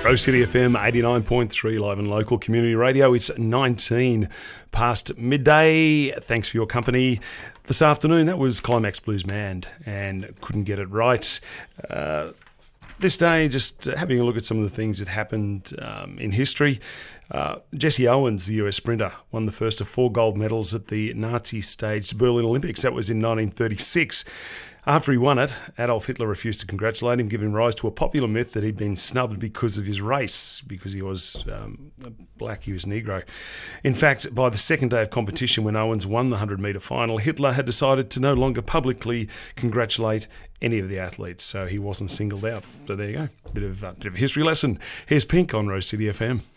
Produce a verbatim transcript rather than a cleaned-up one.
Rose City F M eighty-nine point three, live and local community radio. It's nineteen past midday. Thanks for your company this afternoon. That was Climax Blues Man and Couldn't Get It Right. Uh, this day, just having a look at some of the things that happened um, in history. Uh, Jesse Owens, the U S sprinter, won the first of four gold medals at the Nazi-staged Berlin Olympics. That was in nineteen thirty-six. After he won it, Adolf Hitler refused to congratulate him, giving rise to a popular myth that he'd been snubbed because of his race, because he was um, black, he was Negro. In fact, by the second day of competition, when Owens won the one hundred metre final, Hitler had decided to no longer publicly congratulate any of the athletes, so he wasn't singled out. So there you go, bit of, uh, bit of a history lesson. Here's Pink on Rose City F M.